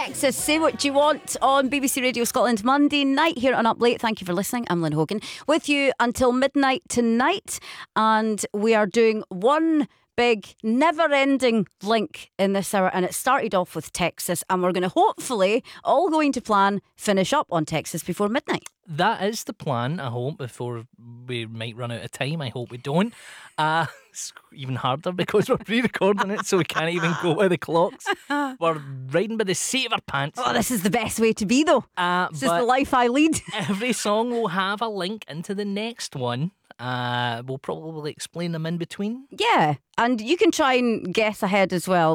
Texas, Say What You Want on BBC Radio Scotland Monday night here on Up Late. Thank you for listening. I'm Lynn Hogan with you until midnight tonight, and we are doing one big never-ending link in this hour, and it started off with Texas, and we're going to hopefully, all going to plan, finish up on Texas before midnight. That is the plan, I hope, before we might run out of time. I hope we don't. It's even harder because we're pre-recording it, so we can't even go by the clocks. We're riding by the seat of our pants. Oh, this is the best way to be, though. This is the life I lead. Every song will have a link into the next one. We'll probably explain them in between. Yeah, and you can try and guess ahead as well.